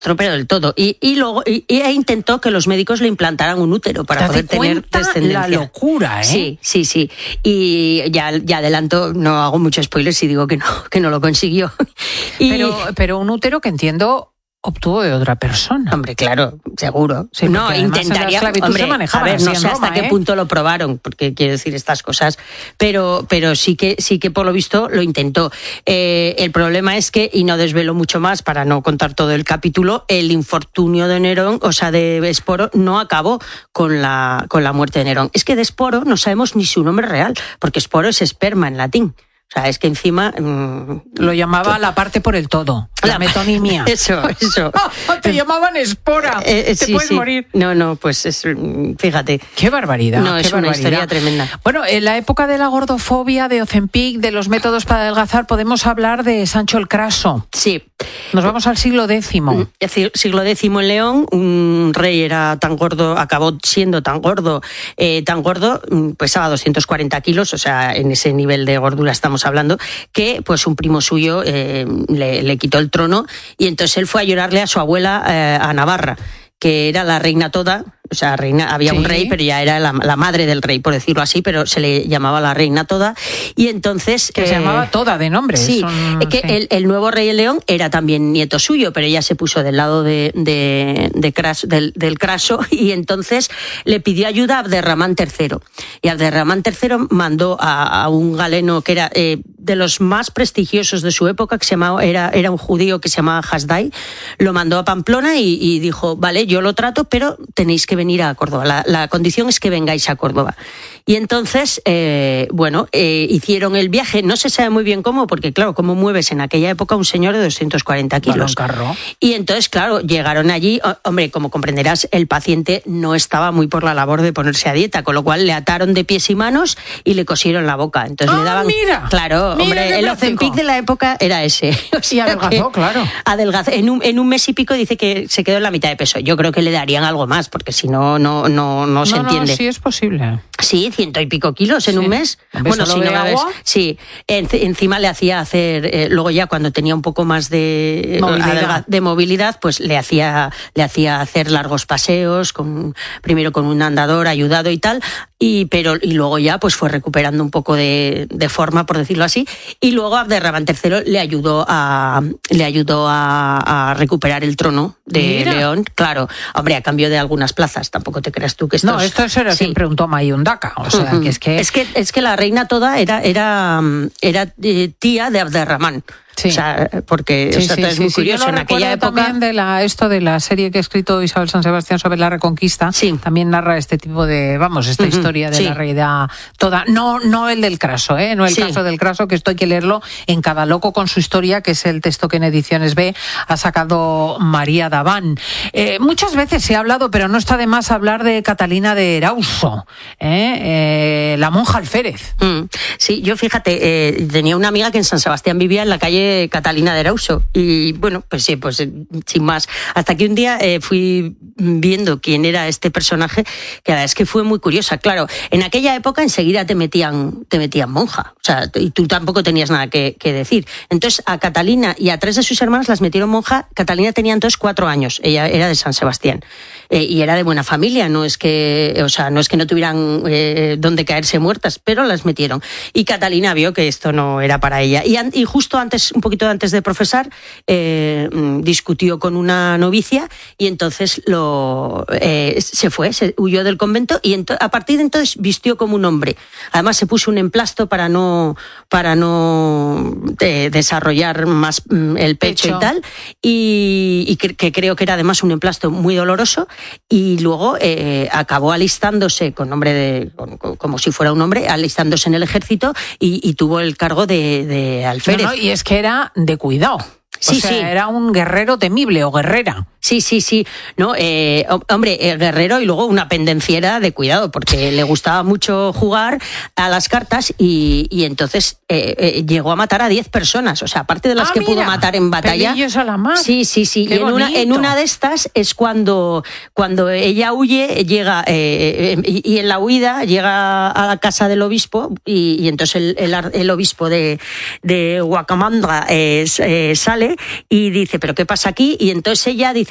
Estropero del todo. Y luego intentó que los médicos le implantaran un útero para poder tener descendencia. La locura, ¿eh? Sí. Y ya adelanto, no hago mucho spoilers si digo que no lo consiguió. Pero un útero que entiendo obtuvo de otra persona. Hombre, claro, seguro. Sí, no, intentaría. Hombre, se manejaba, a ver, no sé hasta qué punto lo probaron, porque quiero decir estas cosas, pero sí que por lo visto lo intentó. El problema es que, y no desvelo mucho más para no contar todo el capítulo, el infortunio de Nerón, o sea, de Esporo, no acabó con la muerte de Nerón. Es que de Esporo no sabemos ni su nombre real, porque Esporo es esperma en latín. O sea, es que encima... lo llamaba la parte por el todo, la metonimia. Eso. Te llamaban espora, te puedes morir. No, pues fíjate. Qué barbaridad. No, es una historia tremenda. Bueno, en la época de la gordofobia, de Ozempic, de los métodos para adelgazar, podemos hablar de Sancho el Craso. Sí. Nos vamos al siglo X. Siglo X en León, un rey era tan gordo, acabó siendo tan gordo, pesaba 240 kilos, o sea, en ese nivel de gordura estamos hablando, que pues un primo suyo le quitó el trono y entonces él fue a llorarle a su abuela a Navarra, que era la reina toda. O sea, había un rey, pero ya era la madre del rey, por decirlo así, pero se le llamaba la reina toda. Y entonces... Que se llamaba toda de nombre. Sí, el nuevo rey de León era también nieto suyo, pero ella se puso del lado del Craso y entonces le pidió ayuda a Abderramán III. Y Abderramán III mandó a un galeno que era de los más prestigiosos de su época, que se llamaba, era un judío que se llamaba Hasdai, lo mandó a Pamplona y dijo, vale, yo lo trato, pero tenéis que venir a Córdoba. La condición es que vengáis a Córdoba. Y entonces, hicieron el viaje. No se sabe muy bien cómo, porque claro, cómo mueves en aquella época un señor de 240 kilos. Carro. Y entonces, claro, llegaron allí. Hombre, como comprenderás, el paciente no estaba muy por la labor de ponerse a dieta, con lo cual le ataron de pies y manos y le cosieron la boca. Entonces le daban... mira! Claro, hombre, el Ozempic de la época era ese. O sea, y adelgazó, claro. Adelgazó. En un mes y pico dice que se quedó en la mitad de peso. Yo creo que le darían algo más, porque si no se entiende. No, sí es posible. Sí, 100 y pico kilos en un mes. Bueno, si no bebes, sí. Encima le hacía hacer, luego ya cuando tenía un poco más de movilidad, pues le hacía hacer largos paseos, primero con un andador ayudado y tal, y luego ya pues fue recuperando un poco de forma, por decirlo así, y luego Abderramán III le ayudó a recuperar el trono de León, claro, hombre, a cambio de algunas plazas, tampoco te creas tú que esto... No, esto era siempre un toma y un daca, o sea, es que la reina toda era tía de Abderramán. Sí. O sea, porque es muy curioso. Yo lo en aquella época también de la serie que ha escrito Isabel San Sebastián sobre la Reconquista, también narra este tipo de, esta historia de la reina toda, no el del Craso, no el caso del Craso, que esto hay que leerlo en Cada loco con su historia, que es el texto que en Ediciones B ha sacado María Daván. Muchas veces se ha hablado, pero no está de más hablar de Catalina de Erauso, la monja alférez. Sí, yo fíjate, tenía una amiga que en San Sebastián vivía en la calle Catalina de Erauso y bueno, pues sí, pues sin más. Hasta que un día fui viendo quién era este personaje, que la verdad es que fue muy curiosa. Claro, en aquella época enseguida te metían monja, o sea, y tú tampoco tenías nada que decir. Entonces a Catalina y a 3 de sus hermanas las metieron monja. Catalina tenía entonces 4 años, ella era de San Sebastián y era de buena familia, no es que no tuvieran donde caerse muertas, pero las metieron. Y Catalina vio que esto no era para ella y justo un poquito antes de profesar, discutió con una novicia y entonces se huyó del convento y a partir de entonces vistió como un hombre. Además se puso un emplasto para no desarrollar más el pecho y tal, y que creo que era además un emplasto muy doloroso, y luego acabó alistándose como si fuera un hombre, alistándose en el ejército y tuvo el cargo de alférez. Y es que era de cuidado. Era un guerrero temible o guerrera. Sí. No, hombre, guerrero y luego una pendenciera de cuidado, porque le gustaba mucho jugar a las cartas y entonces llegó a matar a 10 personas. O sea, aparte de las que pudo matar en batalla. Pelillos a la mar. Sí. Y en una de estas es cuando ella huye, llega y en la huida llega a la casa del obispo y entonces el obispo de Huacamandra sale y dice, ¿pero qué pasa aquí? Y entonces ella dice,